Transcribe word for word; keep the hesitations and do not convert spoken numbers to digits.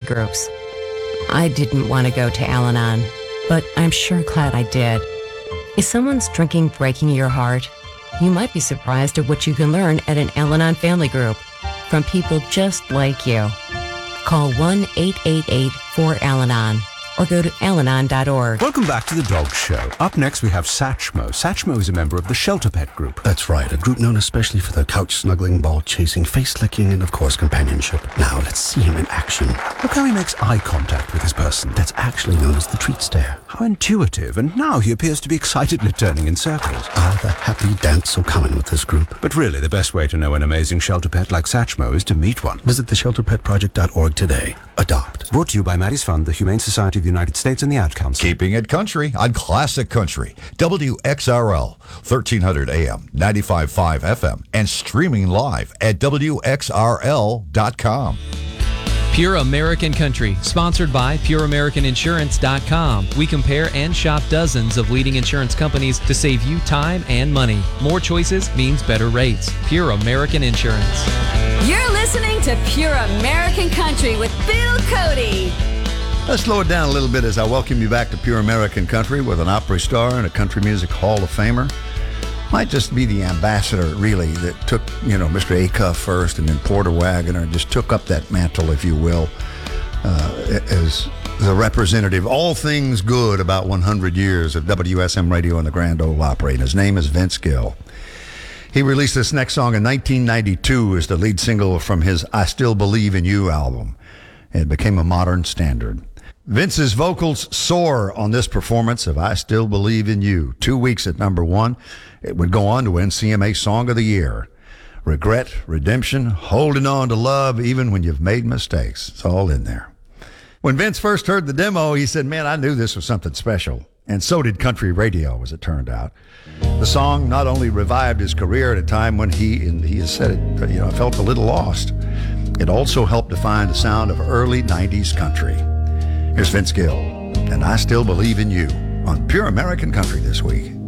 groups. I didn't want to go to Al-Anon, but I'm sure glad I did. Is someone's drinking breaking your heart? You might be surprised at what you can learn at an Al-Anon family group from people just like you. Call one eight eight eight four Al Anon or go to al anon dot org. Welcome back to The Dog Show. Up next, we have Satchmo. Satchmo is a member of the Shelter Pet Group. That's right, a group known especially for their couch-snuggling, ball-chasing, face-licking, and, of course, companionship. Now, let's see him in action. Look how he makes eye contact with his person. That's actually known as the treat stare. How intuitive, and now he appears to be excitedly turning in circles. Ah, the happy dance so common with this group. But really, the best way to know an amazing shelter pet like Satchmo is to meet one. Visit the shelter pet project dot org today. Adopt. Brought to you by Maddie's Fund, the Humane Society of the United States, and the Ad Council. Keeping it country on Classic Country. W X R L, thirteen hundred A M, ninety-five point five F M, and streaming live at W X R L dot com. Pure American Country, sponsored by pure american insurance dot com. We compare and shop dozens of leading insurance companies to save you time and money. More choices means better rates. Pure American Insurance. You're listening to Pure American Country with Bill Cody. Let's slow it down a little bit as I welcome you back to Pure American Country with an Opry star and a Country Music Hall of Famer. Might just be the ambassador, really, that took, you know, Mister Acuff first and then Porter Wagoner, just took up that mantle, if you will, uh, as the representative. All things good about one hundred years of W S M Radio and the Grand Ole Opry, and his name is Vince Gill. He released this next song in nineteen ninety-two as the lead single from his I Still Believe in You album. It became a modern standard. Vince's vocals soar on this performance of I Still Believe in You. Two weeks at number one. It would go on to win C M A Song of the Year. Regret, redemption, holding on to love even when you've made mistakes. It's all in there. When Vince first heard the demo, he said, man, I knew this was something special. And so did country radio, as it turned out. The song not only revived his career at a time when he, and he has said it, you know, felt a little lost, it also helped define the sound of early nineties country. Here's Vince Gill, and I Still Believe in You on Pure American Country this week.